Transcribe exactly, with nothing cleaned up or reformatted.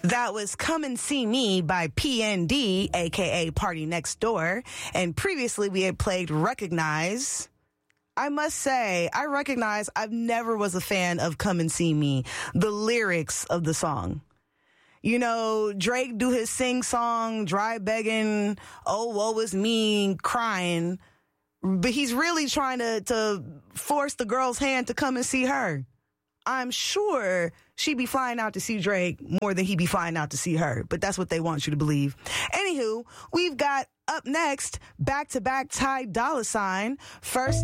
That was Come and See Me by P N D, aka Party Next Door. And previously we had played Recognize. I must say, I recognize I've never was a fan of Come and See Me, the lyrics of the song. You know, Drake do his sing song, dry begging, oh, woe is me, crying. But he's really trying to, to force the girl's hand to come and see her. I'm sure she'd be flying out to see Drake more than he'd be flying out to see her. But that's what they want you to believe. Anywho, we've got up next, back-to-back Ty Dolla Sign. First